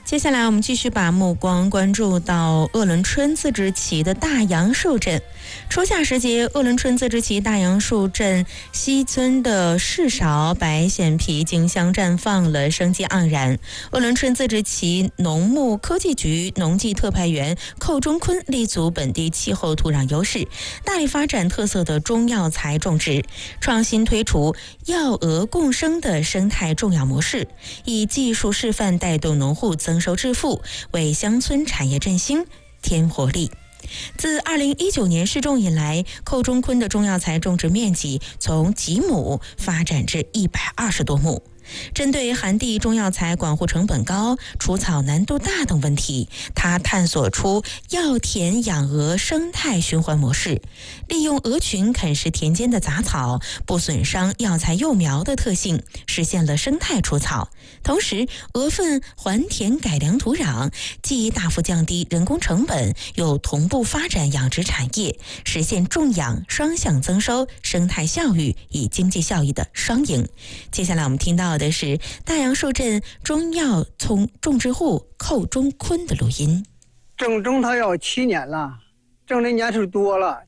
接下来我们继续把目光关注到鄂伦春自治旗的大杨树镇。初夏时节，鄂伦春自治旗大杨树镇西村的市勺白藓皮竞相绽放了生机盎然。鄂伦春自治旗农牧科技局农技特派员寇中坤立足本地气候土壤优势，大力发展特色的中药材种植，创新推出药鹅共生的生态种药模式，以技术示范带动农户增收致富，为乡村产业振兴添活力。自2019年试种以来，寇中坤的中药材种植面积从几亩发展至120多亩。针对寒地中药材管护成本高、除草难度大等问题，他探索出药田养鹅生态循环模式，利用鹅群啃食田间的杂草，不损伤药材幼苗的特性，实现了生态除草。同时，鹅粪还田改良土壤，既大幅降低人工成本，又同步发展养殖产业，实现种养双向增收、生态效益与经济效益的双赢。接下来我们听到的是大杨树镇中药种植户寇中坤的录音。 种它要7年了，种的年数多了，